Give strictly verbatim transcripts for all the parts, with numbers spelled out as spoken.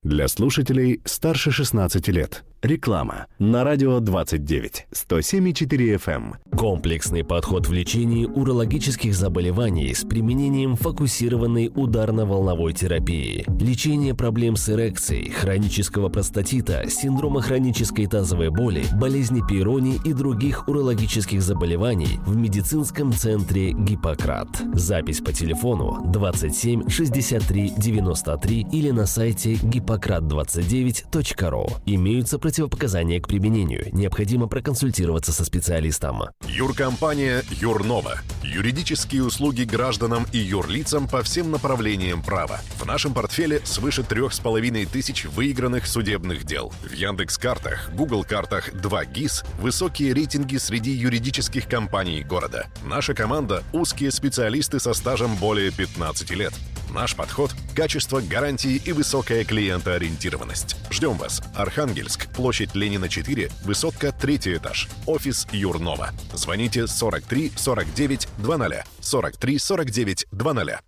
Для слушателей старше шестнадцати лет. Реклама на радио двадцать девять, сто семь и четыре эф эм. Комплексный подход в лечении урологических заболеваний с применением фокусированной ударно-волновой терапии. Лечение проблем с эрекцией, хронического простатита, синдрома хронической тазовой боли, болезни Пейрони и других урологических заболеваний в медицинском центре «Гиппократ». Запись по телефону двадцать семь шестьдесят три девяносто три или на сайте гиппократ двадцать девять точка ру. Имеются противопоказания к применению. Необходимо проконсультироваться со специалистом. Юркомпания «Юрнова». Юридические услуги гражданам и юрлицам по всем направлениям права. В нашем портфеле свыше трех с половиной тысяч выигранных судебных дел. В Яндекс.Картах, Гугл.Картах два ГИС высокие рейтинги среди юридических компаний города. Наша команда – узкие специалисты со стажем более пятнадцати лет. Наш подход – качество, гарантии и высокая клиентоориентированность. Ждем вас. Архангельск, площадь Ленина, четыре, высотка, третий этаж. Офис Юрнова. Звоните сорок три сорок девять двадцать сорок три сорок девять двадцать.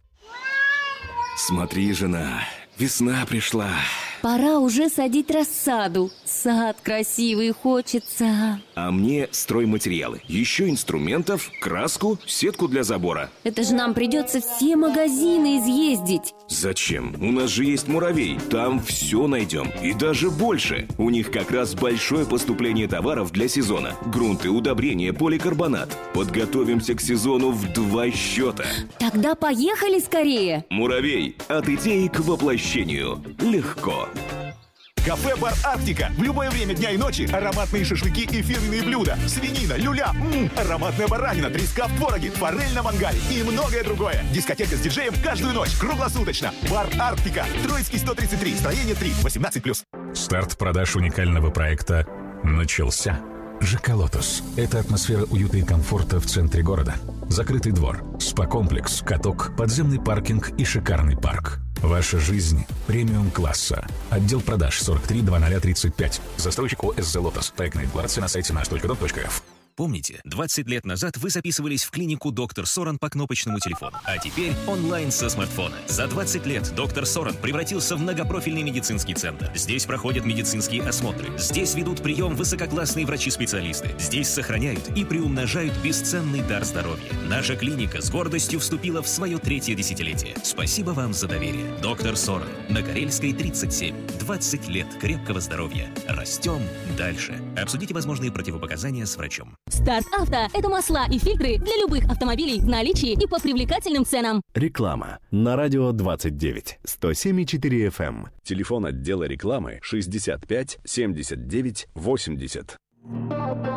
Смотри, жена, весна пришла. Пора уже садить рассаду. Сад красивый хочется. А мне стройматериалы. Еще инструментов, краску, сетку для забора. Это же нам придется все магазины изъездить. Зачем? У нас же есть «Муравей». Там все найдем. И даже больше. У них как раз большое поступление товаров для сезона. Грунты, удобрения, поликарбонат. Подготовимся к сезону в два счета. Тогда поехали скорее. «Муравей». От идеи к воплощению. Легко. Кафе-бар «Арктика». В любое время дня и ночи ароматные шашлыки и фирменные блюда. Свинина, люля, м-м, ароматная баранина, треска в твороге, форель на мангале и многое другое. Дискотека с диджеем каждую ночь, круглосуточно. Бар «Арктика». Троицкий сто тридцать три, строение три, восемнадцать плюс. Старт продаж уникального проекта начался. ЖК «Лотос» — это атмосфера уюта и комфорта в центре города. Закрытый двор, спа-комплекс, каток, подземный паркинг и шикарный парк. Ваша жизнь премиум-класса. Отдел продаж сорок три двадцать тридцать пять. Застройщик ОСЗ «Лотос». Проектная декларация на сайте наш точка дом точка эф. Помните, двадцать лет назад вы записывались в клинику «Доктор Соран» по кнопочному телефону, а теперь онлайн со смартфона. За двадцать лет «Доктор Соран» превратился в многопрофильный медицинский центр. Здесь проходят медицинские осмотры, здесь ведут прием высококлассные врачи-специалисты, здесь сохраняют и приумножают бесценный дар здоровья. Наша клиника с гордостью вступила в свое третье десятилетие. Спасибо вам за доверие. «Доктор Соран» на Карельской, тридцать семь. двадцать лет крепкого здоровья. Растем дальше. Обсудите возможные противопоказания с врачом. Старт Авто – это масла и фильтры для любых автомобилей в наличии и по привлекательным ценам. Реклама на радио двадцать девять, сто семь и четыре эф эм. Телефон отдела рекламы шестьдесят пять семьдесят девять восемьдесят.